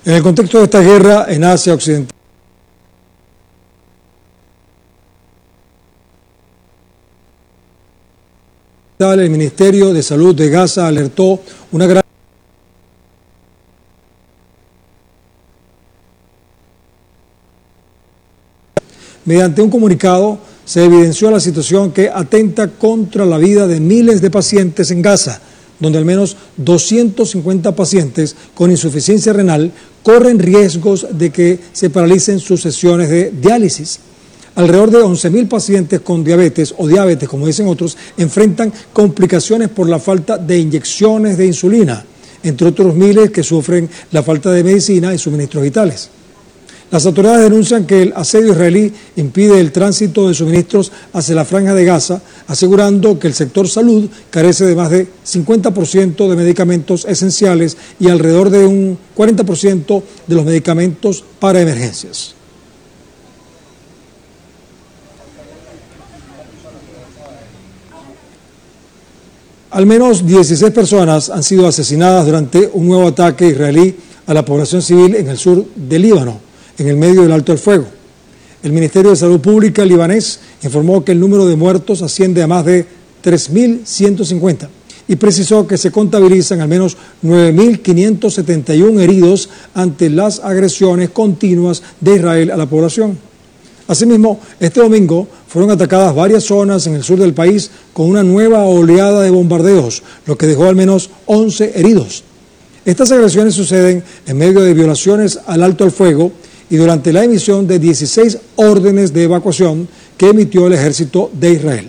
En el contexto de esta guerra en Asia Occidental, el Ministerio de Salud de Gaza alertó una gran mediante un comunicado se evidenció la situación que atenta contra la vida de miles de pacientes en Gaza, donde al menos 250 pacientes con insuficiencia renal corren riesgos de que se paralicen sus sesiones de diálisis. Alrededor de 11.000 pacientes con diabetes o diabetes, como dicen otros, enfrentan complicaciones por la falta de inyecciones de insulina, entre otros miles que sufren la falta de medicina y suministros vitales. Las autoridades denuncian que el asedio israelí impide el tránsito de suministros hacia la franja de Gaza, asegurando que el sector salud carece de más de 50% de medicamentos esenciales y alrededor de un 40% de los medicamentos para emergencias. Al menos 16 personas han sido asesinadas durante un nuevo ataque israelí a la población civil en el sur del Líbano, en el medio del alto el fuego. El Ministerio de Salud Pública libanés informó que el número de muertos asciende a más de 3.150 y precisó que se contabilizan al menos 9.571 heridos ante las agresiones continuas de Israel a la población. Asimismo, este domingo fueron atacadas varias zonas en el sur del país con una nueva oleada de bombardeos, lo que dejó al menos 11 heridos. Estas agresiones suceden en medio de violaciones al alto el fuego y durante la emisión de 16 órdenes de evacuación que emitió el ejército de Israel.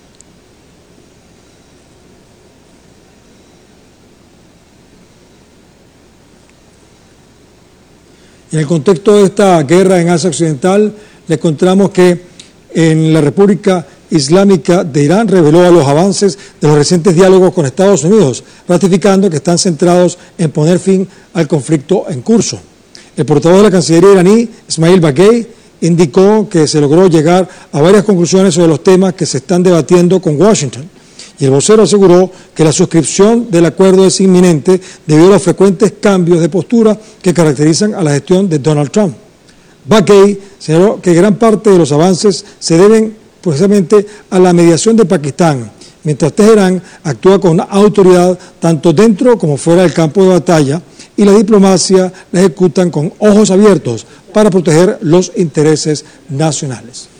En el contexto de esta guerra en Asia Occidental, le encontramos que en la República Islámica de Irán reveló los avances de los recientes diálogos con Estados Unidos, ratificando que están centrados en poner fin al conflicto en curso. El portavoz de la Cancillería iraní, Ismail Baghei, indicó que se logró llegar a varias conclusiones sobre los temas que se están debatiendo con Washington. Y el vocero aseguró que la suscripción del acuerdo es inminente debido a los frecuentes cambios de postura que caracterizan a la gestión de Donald Trump. Baghei señaló que gran parte de los avances se deben precisamente a la mediación de Pakistán, mientras Teherán actúa con autoridad tanto dentro como fuera del campo de batalla y la diplomacia la ejecutan con ojos abiertos para proteger los intereses nacionales.